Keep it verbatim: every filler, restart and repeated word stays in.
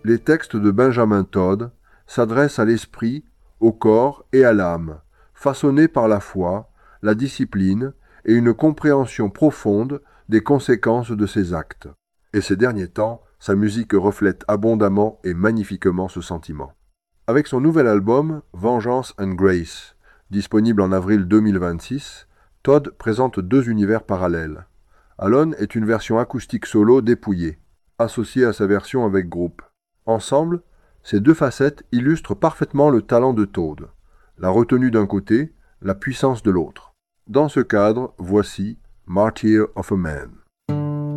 les textes de Benjamin Todd s'adressent à l'esprit, au corps et à l'âme, façonnés par la foi, la discipline et une compréhension profonde des conséquences de ses actes. Et ces derniers temps, sa musique reflète abondamment et magnifiquement ce sentiment. Avec son nouvel album, Vengeance and Grace, disponible en avril deux mille vingt-six, Todd présente deux univers parallèles. Alone est une version acoustique solo dépouillée, associée à sa version avec groupe. Ensemble, ces deux facettes illustrent parfaitement le talent de Todd, la retenue d'un côté, la puissance de l'autre. Dans ce cadre, voici Martyr of a Man.